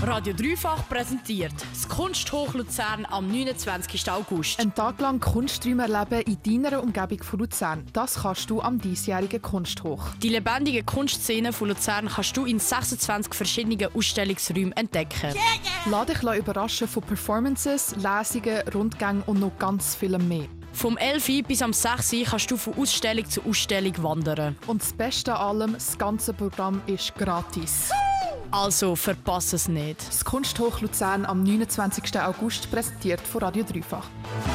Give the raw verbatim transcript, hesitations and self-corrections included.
Radio Dreifach präsentiert das Kunsthoch Luzern am neunundzwanzigsten August. Ein Tag lang Kunsträume erleben in deiner Umgebung von Luzern. Das kannst du am diesjährigen Kunsthoch. Die lebendige Kunstszene von Luzern kannst du in sechsundzwanzig verschiedenen Ausstellungsräumen entdecken. Lass dich überraschen von Performances, Lesungen, Rundgängen und noch ganz vielem mehr. Vom elf Uhr bis am sechs Uhr kannst du von Ausstellung zu Ausstellung wandern. Und das Beste an allem, das ganze Programm ist gratis. Also verpass es nicht. Das Kunsthoch Luzern am neunundzwanzigsten August präsentiert von Radio Dreifach.